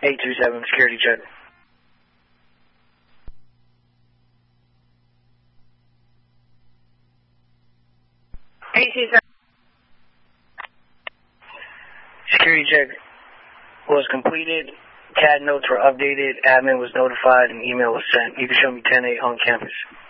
827, security check. 827. Security check was completed. CAD notes were updated. Admin was notified and email was sent. You can show me 10-8 on campus.